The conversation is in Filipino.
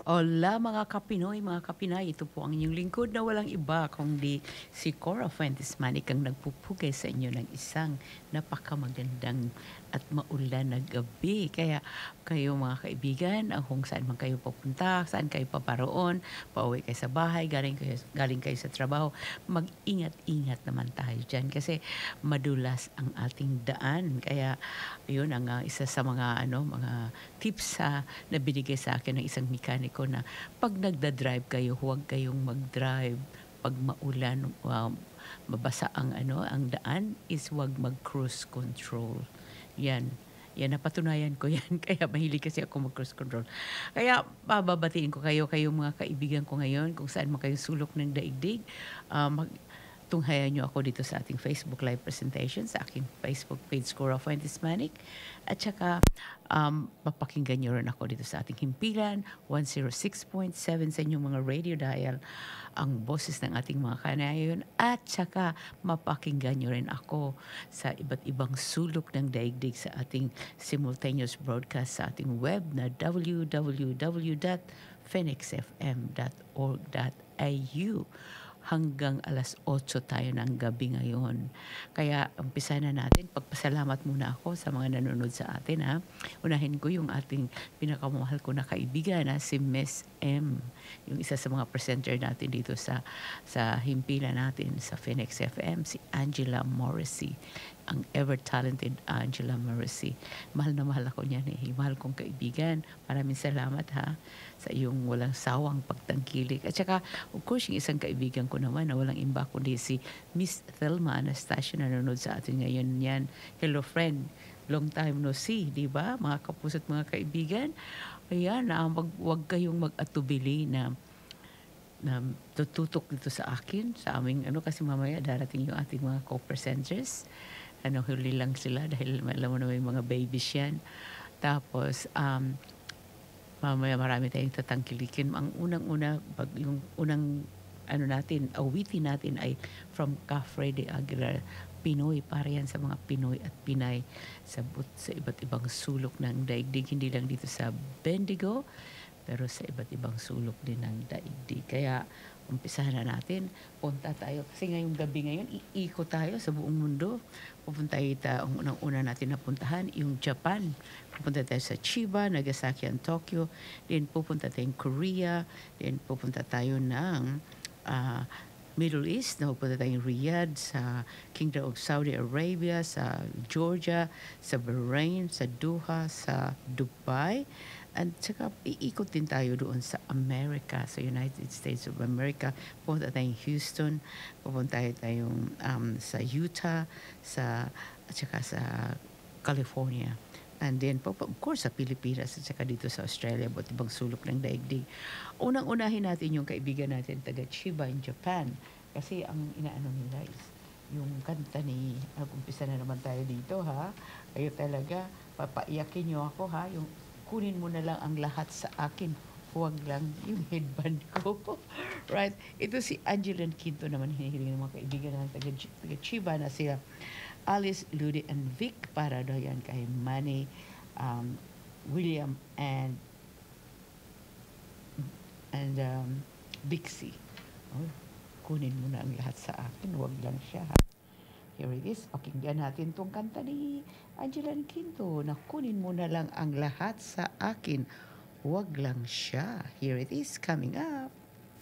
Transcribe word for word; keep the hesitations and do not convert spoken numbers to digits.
Hola mga Kapinoy, mga Kapinay, ito po ang inyong lingkod na walang iba kundi si Cora Fuentes Manik ang nagpupugay sa inyo ng isang napakamagandang at maulan na gabi. Kaya kayo mga kaibigan, ang kung saan man kayo pupunta, saan kayo paparoon, pauwi kayo sa bahay, galing kayo, galing kayo sa trabaho, mag-ingat-ingat naman tayo dyan kasi madulas ang ating daan. Kaya yun ang uh, isa sa mga ano mga tips sa na binigay sa akin ng isang mekaniko na pag nagda-drive kayo, huwag kayong mag-drive pag maulan, um, mabasa ang ano, ang daan is huwag mag-cruise control. Yan. Yan, napatunayan ko yan. Kaya mahilig kasi ako mag-cruise control. Kaya bababatiin ko kayo, kayong mga kaibigan ko ngayon, kung saan man kayo sulok ng daigdig. Uh, mag, tunghayan nyo ako dito sa ating Facebook Live presentation, sa aking Facebook page, Cora Fuentes Manic. At saka, um, mapakinggan nyo rin ako dito sa ating himpilan, one oh six point seven sa inyong mga radio dial, ang boses ng ating mga kanayon. At saka, mapakinggan nyo rin ako sa iba't ibang sulok ng daigdig sa ating simultaneous broadcast sa ating web na w w w dot phoenix f m dot org dot a u. Hanggang alas otso tayo ng gabi ngayon. Kaya umpisa na natin. Pagpasalamat muna ako sa mga nanonood sa atin. Ha? Unahin ko yung ating pinakamahal ko na kaibigan, na si Miss M. Yung isa sa mga presenter natin dito sa sa himpila natin sa Phoenix F M, si Angela Morrissey. Ang ever-talented Angela Morrissey. Mahal na mahal ako niyan eh. Mahal kong kaibigan. Maraming salamat ha sa iyong walang sawang pagtangkilik. At saka, of course, yung isang kaibigan ko naman na walang imba kundi si Miss Thelma Anastasia na nanonood sa atin ngayon yan. Hello friend, long time no see, di ba? Mga kapuso at mga kaibigan. Ayan, uh, wag, wag kayong mag-atubili na na tututok dito sa akin, sa aming ano, kasi mamaya darating yung ating mga co-presenters. Ano, huli lang sila dahil alam mo na may mga babies yan. Tapos, um, mamaya marami tayong tatangkilikin. Ang unang-una, pag yung unang ano natin, awitin natin ay from Cafre de Aguilar, Pinoy, para yan sa mga Pinoy at Pinay sa, sa iba't ibang sulok ng daigdig, hindi lang dito sa Bendigo, pero sa iba't ibang sulok din ng daigdig. Kaya umpisahan na natin, punta tayo. Kasi ngayong gabi ngayon, iikot tayo sa buong mundo. Pupunta tayo, ang unang-una natin napuntahan, yung Japan. Pupunta tayo sa Chiba, Nagasaki, and Tokyo. Then pupunta tayo ng Korea. Then pupunta tayo ng uh, Middle East. Na pupunta tayo ng Riyadh, sa Kingdom of Saudi Arabia, sa Georgia, sa Bahrain, sa Doha, sa Dubai. At saka iikot din tayo doon sa America, sa United States of America. Pupunta tayong Houston, pupunta tayong um, sa Utah, sa, at saka sa California. And then, of course, sa Pilipinas at saka dito sa Australia, buat ibang sulok ng daigdig. Unang-unahin natin yung kaibigan natin taga Chiba in Japan. Kasi ang inaano nila is yung kanta ni, nag-umpisa na naman tayo dito ha. Kayo talaga, papaiyakin nyo ako ha, yung kunin mo na lang ang lahat sa akin. Huwag lang yung headband ko. Right? Ito si Angeline Quinto naman, hinihiling ng mga kaibigan ng taga, taga Chiba na sila Alice, Ludi, and Vic, para daw yan kay Manny, um, William, and and um, Bixie. Oh, kunin mo na ang lahat sa akin. Huwag lang siya ha. Here it is. Pakinggan natin tong kanta ni Angeline Quinto na kunin mo na lang ang lahat sa akin. Huwag lang siya. Here it is, coming up.